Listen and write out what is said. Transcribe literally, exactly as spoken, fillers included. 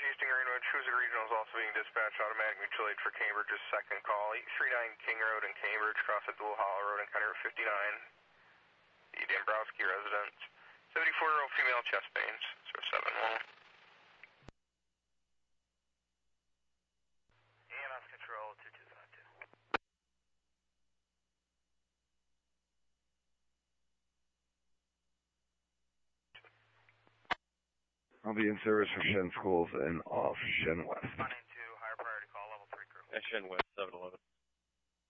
Houston Greenwood, Schuzik Regional is also being dispatched automatic mutual aid for Cambridge's second call. eight three nine King Road in Cambridge, cross at Dual Hollow Road in County Road fifty-nine. The Dombrowski residence. seventy-four-year-old female chest pains, so seven one. E M S control two two five two. I'll be in service for Shen Schools and off Shen West. Responding to higher priority call, level three crew. Shen West, seven eleven.